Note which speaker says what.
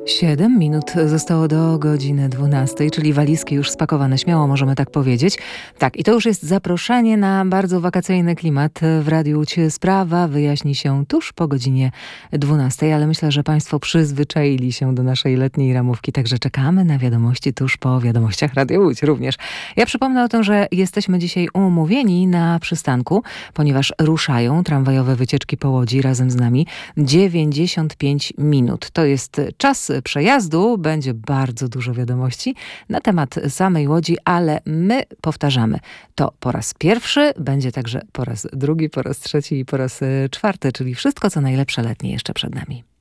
Speaker 1: 7 minut zostało do godziny 12, czyli walizki już spakowane, śmiało możemy tak powiedzieć. Tak, i to już jest zaproszenie na bardzo wakacyjny klimat. W Radiu Łódź sprawa wyjaśni się tuż po godzinie 12, ale myślę, że Państwo przyzwyczaili się do naszej letniej ramówki, także czekamy na wiadomości tuż po wiadomościach Radia Łódź również. Ja przypomnę o tym, że jesteśmy dzisiaj umówieni na przystanku, ponieważ ruszają tramwajowe wycieczki po Łodzi razem z nami. 95 minut. To jest czas przejazdu. Będzie bardzo dużo wiadomości na temat samej Łodzi, ale my powtarzamy to po raz pierwszy, będzie także po raz drugi, po raz trzeci i po raz czwarty, czyli wszystko co najlepsze letnie jeszcze przed nami.